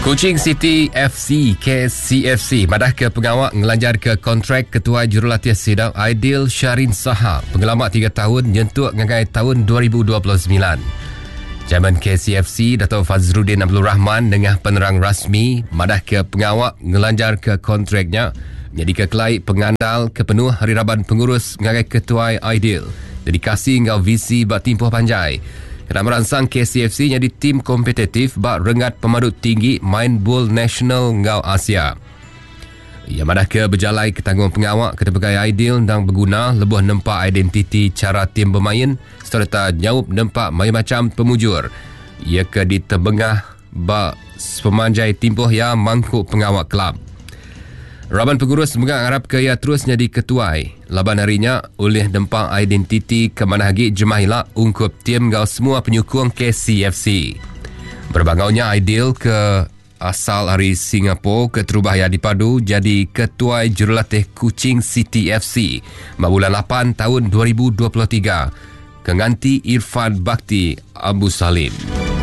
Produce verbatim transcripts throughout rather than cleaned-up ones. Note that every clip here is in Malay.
Kuching City F C K C F C madah ke pengawak ngelanjar ke kontrak Ketua Jurulatih Sidang Aidil Syarin Saha pengalamat tiga tahun nyentuh ngangai tahun dua ribu dua puluh sembilan. Chairman K C F C Dato' Fazruddin Abdul Rahman dengan penerang rasmi madah ke pengawak ngelanjar ke kontraknya menjadi kekelai pengandal kepenuh Hari Raban Pengurus ngangai Ketua Aidil dedikasi ngau visi bak timpuh panjai. Kena merangsang K C F C jadi tim kompetitif bak rengat pemadut tinggi main bola nasional ngau Asia. Ia madah ke berjalai ketanggung pengawak ketebagai Aidil dan berguna lebuh nempak identiti cara tim bermain serta nyaup nempak macam-macam pemujur. Ia ke di tebengah bak pemanjai timpuh yang mangkuk pengawak kelab. Raban Pengurus mengharap ke ia terus jadi ketuai. Laban harinya oleh dempak identiti ke mana hagi jemahilah ungkup tim gau semua penyukung K C F C. Berbangaunya Aidil ke asal dari Singapura ke Terubaya dipadu jadi ketuai Jurulatih Kuching City F C bulan lapan tahun dua ribu dua puluh tiga. Kenganti Irfan Bakti Abu Salim.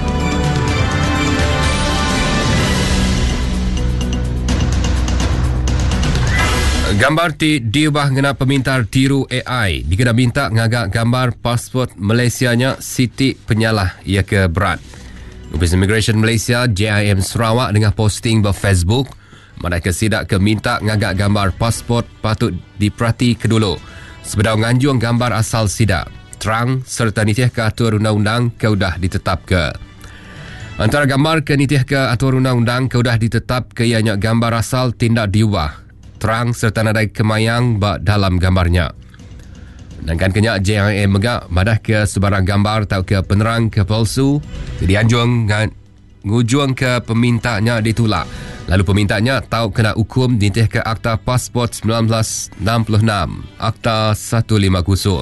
Gambar ti diubah kena pemintar tiru A I. Dikena minta ngagak gambar pasport Malaysianya Siti penyalah ia ke berat. Office Immigration Malaysia J I M Sarawak dengan posting di Facebook mana ke sidak ke minta ngagak gambar pasport patut diperhati kedulu. Sebedau nganjung gambar asal sidak terang serta nitih ke atur undang-undang ke udah ditetap ke. Antara gambar ke nitih ke atur undang-undang ke udah ditetap ke ianya gambar asal tindak diubah terang serta nadai kemayang bak dalam gambarnya. Sedangkan kenyak J I M megak madah ke sebarang gambar tau ke penerang ke palsu dianjung ngujung ke pemintanya ditolak. Lalu pemintanya tahu kena hukum dintih ke Akta Pasport sembilan belas enam puluh enam Akta seratus lima puluh.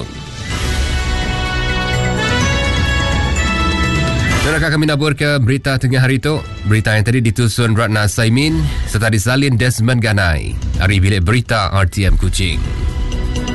Saudara kami nabur ke berita tengah hari itu. Berita yang tadi ditusun Ratna Saimin serta disalin Desmond Ganai. Hari Bilik Berita R T M Kuching.